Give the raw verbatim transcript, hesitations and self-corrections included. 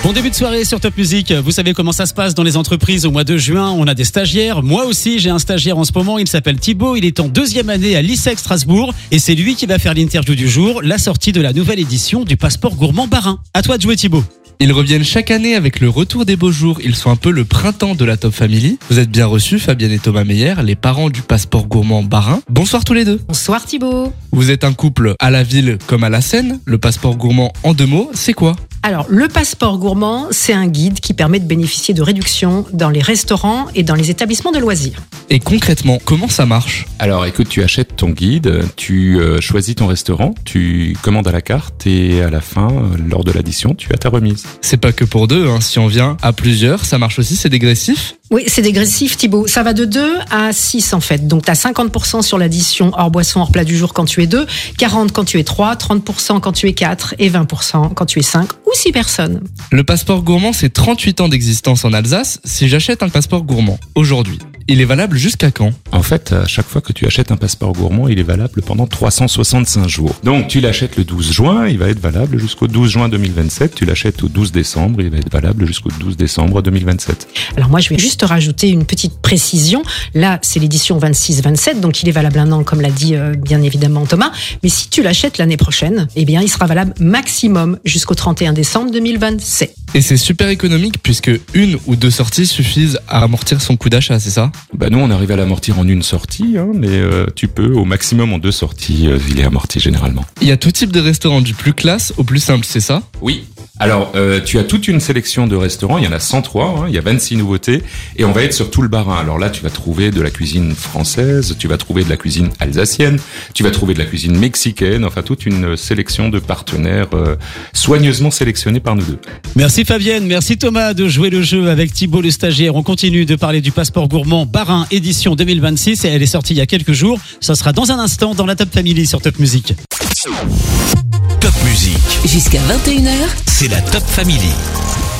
Bon début de soirée sur Top Music. Vous savez comment ça se passe dans les entreprises au mois de juin. On a des stagiaires. Moi aussi, j'ai un stagiaire en ce moment. Il s'appelle Thibaut. Il est en deuxième année à l'I S E C Strasbourg. Et c'est lui qui va faire l'interview du jour, la sortie de la nouvelle édition du passeport gourmand Barin. À toi de jouer, Thibaut. Ils reviennent chaque année avec le retour des beaux jours. Ils sont un peu le printemps de la Top Family. Vous êtes bien reçus, Fabienne et Thomas Meyer, les parents du passeport gourmand Barin. Bonsoir tous les deux. Bonsoir Thibaut. Vous êtes un couple à la ville comme à la Seine. Le passeport gourmand, en deux mots, c'est quoi ? Alors, le passeport gourmand, c'est un guide qui permet de bénéficier de réductions dans les restaurants et dans les établissements de loisirs. Et concrètement, comment ça marche ? Alors écoute, tu achètes ton guide, tu euh, choisis ton restaurant, tu commandes à la carte et à la fin, euh, lors de l'addition, tu as ta remise. C'est pas que pour deux, hein. Si on vient à plusieurs, ça marche aussi, c'est dégressif ? Oui, c'est dégressif Thibaut. Ça va de deux à six en fait. Donc, tu as cinquante pour cent sur l'addition hors boisson, hors plat du jour quand tu es deux, quarante quand tu es trois, trente pour cent quand tu es quatre et vingt pour cent quand tu es cinq ou six personnes. Le passeport gourmand, c'est trente-huit ans d'existence en Alsace. Si j'achète un passeport gourmand aujourd'hui, il est valable jusqu'à quand ? En fait, à chaque fois que tu achètes un passeport gourmand, il est valable pendant trois cent soixante-cinq jours. Donc tu l'achètes le douze juin, il va être valable jusqu'au douze juin deux mille vingt-sept. Tu l'achètes au douze décembre, il va être valable jusqu'au douze décembre deux mille vingt-sept. Alors moi, je vais juste rajouter une petite précision. Là, c'est l'édition vingt-six vingt-sept, donc il est valable un an, comme l'a dit euh, bien évidemment Thomas. Mais si tu l'achètes l'année prochaine, eh bien, il sera valable maximum jusqu'au trente et un décembre deux mille vingt-sept. Et c'est super économique puisque une ou deux sorties suffisent à amortir son coût d'achat, c'est ça ? Bah nous, on arrive à l'amortir en une sortie, hein, mais euh, tu peux au maximum en deux sorties, euh, il est amorti généralement. Il y a tout type de restaurant, du plus classe au plus simple, c'est ça ? Oui. Alors, euh, tu as toute une sélection de restaurants, il y en a cent trois, hein, il y a vingt-six nouveautés, et on va être sur tout le Barin. Alors là, tu vas trouver de la cuisine française, tu vas trouver de la cuisine alsacienne, tu vas trouver de la cuisine mexicaine, enfin toute une sélection de partenaires euh, soigneusement sélectionnés par nous deux. Merci Fabienne, merci Thomas de jouer le jeu avec Thibaut le stagiaire. On continue de parler du passeport gourmand Barin édition deux mille vingt-six et elle est sortie il y a quelques jours. Ça sera dans un instant dans la Top Family sur Top Music. Top Music. Jusqu'à vingt et une heures, C'est la Top Family.